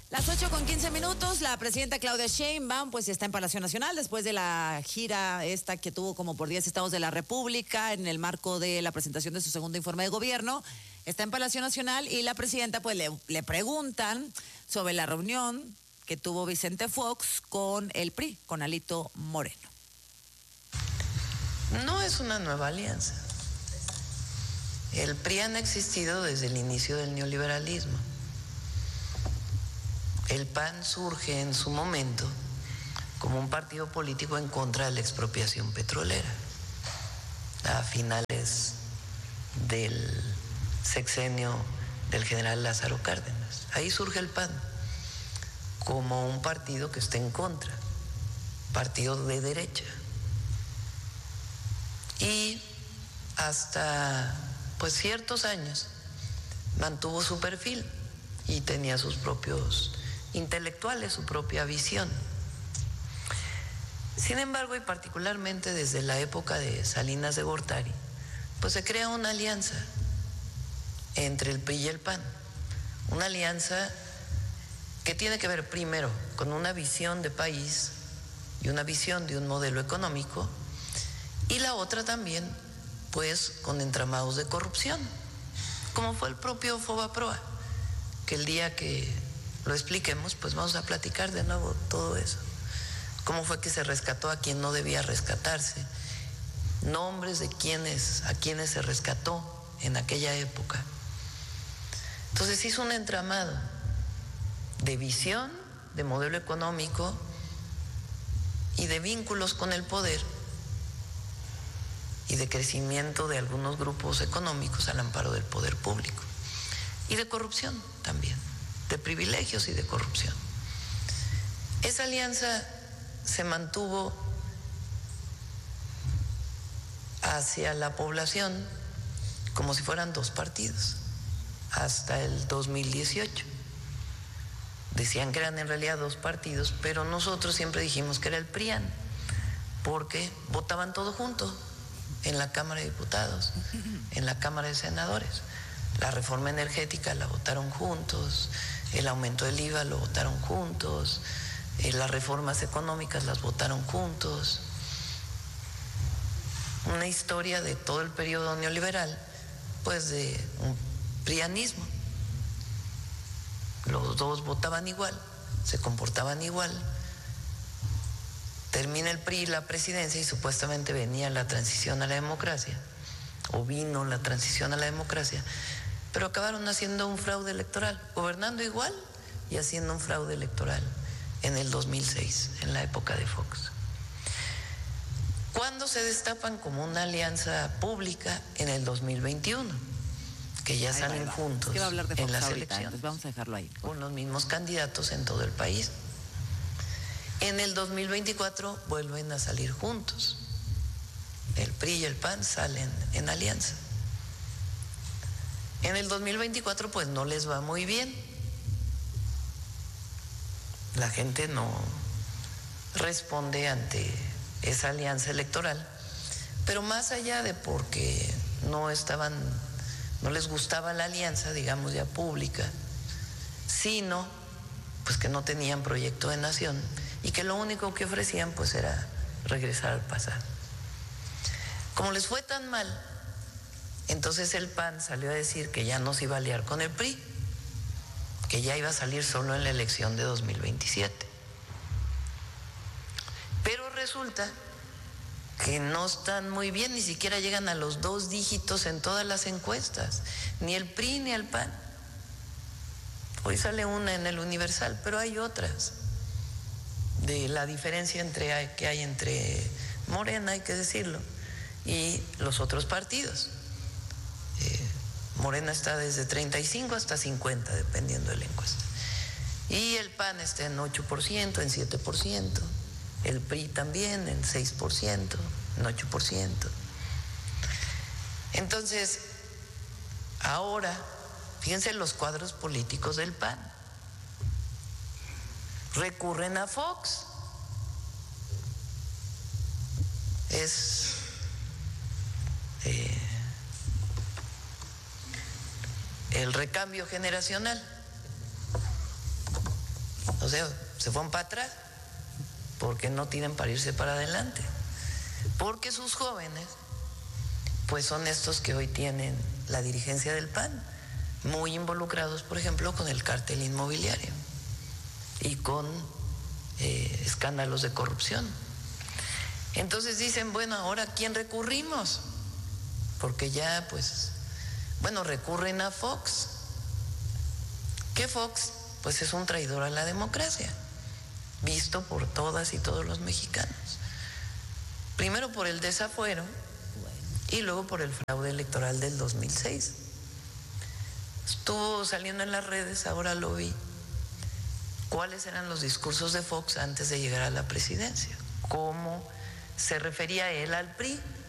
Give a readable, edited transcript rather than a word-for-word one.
Las 8:15, la presidenta Claudia Sheinbaum pues está en Palacio Nacional después de la gira esta que tuvo como por 10 estados de la República en el marco de la presentación de su segundo informe de gobierno. Está en Palacio Nacional y la presidenta pues le preguntan sobre la reunión que tuvo Vicente Fox con el PRI, con Alito Moreno. No es una nueva alianza. El PRI ha existido desde el inicio del neoliberalismo. El PAN surge en su momento como un partido político en contra de la expropiación petrolera a finales del sexenio del general Lázaro Cárdenas. Ahí surge el PAN como un partido que está en contra, partido de derecha. Y hasta pues ciertos años mantuvo su perfil y tenía sus propios intelectuales, su propia visión. Sin embargo, y particularmente desde la época de Salinas de Gortari, pues se crea una alianza entre el PRI y el PAN, una alianza que tiene que ver primero con una visión de país y una visión de un modelo económico, y la otra también pues con entramados de corrupción, como fue el propio Fobaproa, que el día que lo expliquemos, pues vamos a platicar de nuevo todo eso. Cómo fue que se rescató a quien no debía rescatarse, nombres de a quienes se rescató en aquella época. Entonces hizo un entramado de visión, de modelo económico y de vínculos con el poder y de crecimiento de algunos grupos económicos al amparo del poder público y de corrupción también, de privilegios y de corrupción. Esa alianza se mantuvo hacia la población como si fueran dos partidos hasta el 2018. Decían que eran en realidad dos partidos, pero nosotros siempre dijimos que era el PRIAN, porque votaban todo junto en la Cámara de Diputados, en la Cámara de Senadores. La reforma energética la votaron juntos, el aumento del IVA lo votaron juntos, las reformas económicas las votaron juntos. Una historia de todo el periodo neoliberal, pues de un prianismo. Los dos votaban igual, se comportaban igual. Termina el PRI la presidencia y supuestamente venía la transición a la democracia, o vino la transición a la democracia, pero acabaron haciendo un fraude electoral, gobernando igual y haciendo un fraude electoral en el 2006, en la época de Fox. ¿Cuándo se destapan como una alianza pública? En el 2021, que ya salen juntos en las elecciones, vamos a dejarlo ahí, con los mismos candidatos en todo el país. En el 2024 vuelven a salir juntos. El PRI y el PAN salen en alianza. En el 2024 pues no les va muy bien. La gente no responde ante esa alianza electoral, pero más allá de porque no les gustaba la alianza, digamos ya pública, sino pues que no tenían proyecto de nación y que lo único que ofrecían pues era regresar al pasado. Como les fue tan mal, entonces el PAN salió a decir que ya no se iba a aliar con el PRI, que ya iba a salir solo en la elección de 2027. Pero resulta que no están muy bien, ni siquiera llegan a los 2 dígitos en todas las encuestas, ni el PRI ni el PAN. Hoy sale una en el Universal, pero hay otras de la diferencia que hay entre Morena, hay que decirlo, y los otros partidos. Morena está desde 35 hasta 50, dependiendo de la encuesta. Y el PAN está en 8%, en 7%. El PRI también en 6%, en 8%. Entonces, ahora, fíjense los cuadros políticos del PAN. Recurren a Fox. Es el recambio generacional. O sea, se fueron para atrás porque no tienen para irse para adelante. Porque sus jóvenes, pues son estos que hoy tienen la dirigencia del PAN, muy involucrados, por ejemplo, con el cártel inmobiliario y con escándalos de corrupción. Entonces dicen, bueno, ¿ahora a quién recurrimos? Porque ya, pues, bueno, recurren a Fox. ¿Qué Fox? Pues es un traidor a la democracia, visto por todas y todos los mexicanos. Primero por el desafuero y luego por el fraude electoral del 2006. Estuvo saliendo en las redes, ahora lo vi, cuáles eran los discursos de Fox antes de llegar a la presidencia, cómo se refería él al PRI.